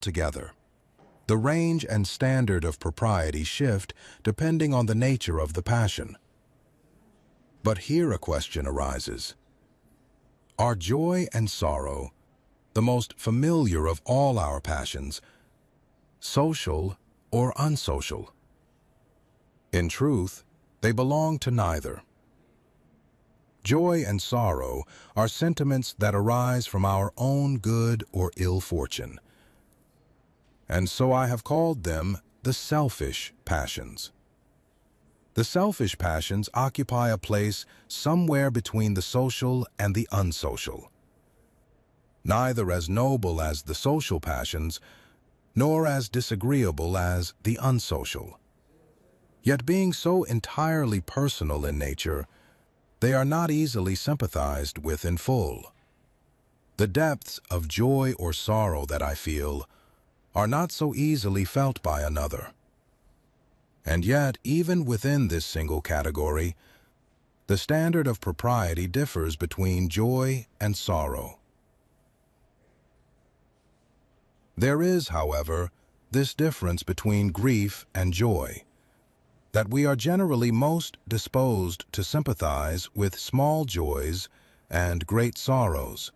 together. The range and standard of propriety shift depending on the nature of the passion. But here a question arises. Are joy and sorrow, the most familiar of all our passions, social or unsocial? In truth, they belong to neither. Joy and sorrow are sentiments that arise from our own good or ill fortune. And so I have called them the selfish passions. The selfish passions occupy a place somewhere between the social and the unsocial. Neither as noble as the social passions, nor as disagreeable as the unsocial. Yet being so entirely personal in nature, they are not easily sympathized with in full. The depths of joy or sorrow that I feel are not so easily felt by another. And yet, even within this single category, the standard of propriety differs between joy and sorrow. There is, however, this difference between grief and joy, that we are generally most disposed to sympathize with small joys and great sorrows.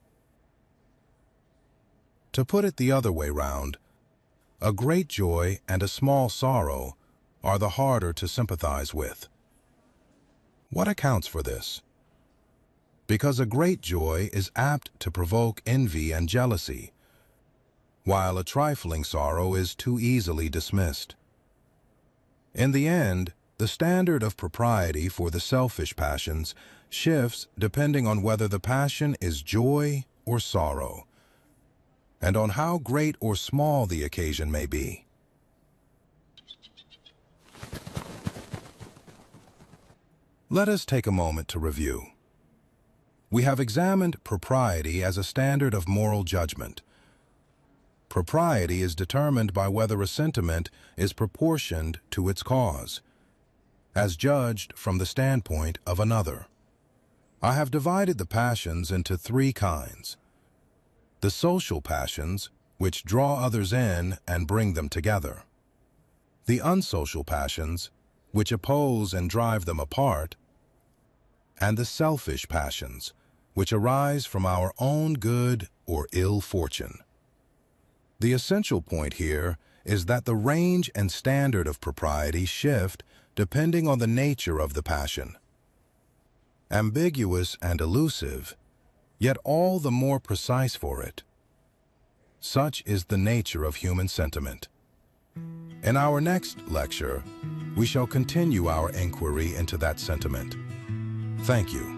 To put it the other way round, a great joy and a small sorrow are the harder to sympathize with. What accounts for this? Because a great joy is apt to provoke envy and jealousy, while a trifling sorrow is too easily dismissed. In the end, the standard of propriety for the selfish passions shifts depending on whether the passion is joy or sorrow, and on how great or small the occasion may be. Let us take a moment to review. We have examined propriety as a standard of moral judgment. Propriety is determined by whether a sentiment is proportioned to its cause, as judged from the standpoint of another. I have divided the passions into three kinds. The social passions, which draw others in and bring them together. The unsocial passions, which oppose and drive them apart. And the selfish passions, which arise from our own good or ill fortune. The essential point here is that the range and standard of propriety shift depending on the nature of the passion. Ambiguous and elusive, yet all the more precise for it. Such is the nature of human sentiment. In our next lecture, we shall continue our inquiry into that sentiment. Thank you.